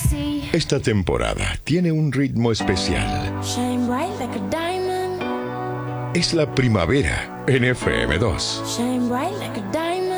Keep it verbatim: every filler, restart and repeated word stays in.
Esta temporada tiene un ritmo especial. Shine bright like a diamond. Es la primavera en F M dos. Shine bright like a diamond.